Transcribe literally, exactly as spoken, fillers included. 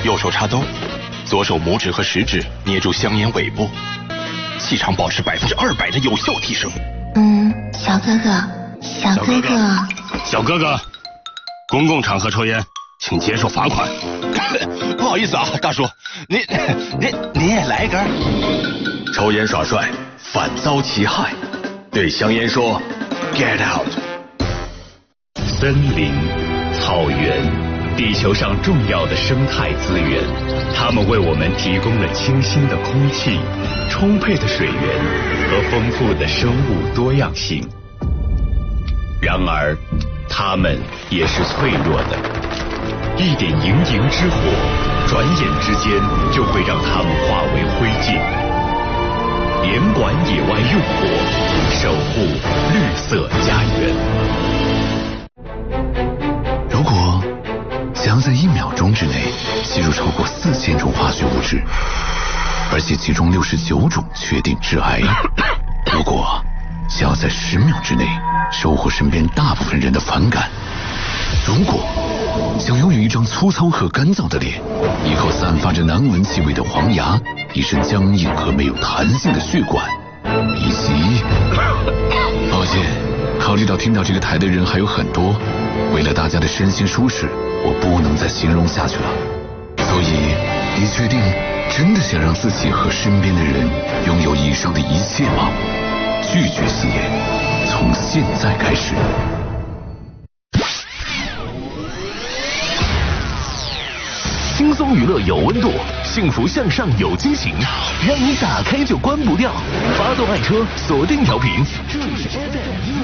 右手插兜，左手拇指和食指捏住香烟尾部，气场保持百分之二百的有效提升。 嗯，小哥哥，小哥哥， 小哥哥，公共场合抽烟，请接受罚款。 不好意思啊，大叔，您您您也来一根。 抽烟耍帅，反遭其害。对香烟说 ，Get out。 森林、草原，地球上重要的生态资源，它们为我们提供了清新的空气、充沛的水源和丰富的生物多样性。然而，它们也是脆弱的，一点营营之火，转眼之间就会让它们化为灰烬。联管野外用火，守护绿色家园。 如果想要在一秒钟之内吸入超过四千种化学物质，而且其中六十九种确定致癌；如果想要在十秒之内收获身边大部分人的反感；如果想拥有一张粗糙和干燥的脸，一口散发着难闻气味的黄牙，一身僵硬和没有弹性的血管，以及……抱歉，考虑到听到这个台的人还有很多，为了大家的身心舒适，我不能再形容下去了。所以，你确定真的想让自己和身边的人拥有以上的一切吗？拒绝吸烟，从现在开始。 轻松娱乐有温度，幸福向上有惊喜，让你打开就关不掉。发动爱车，锁定调频，这里是 F M。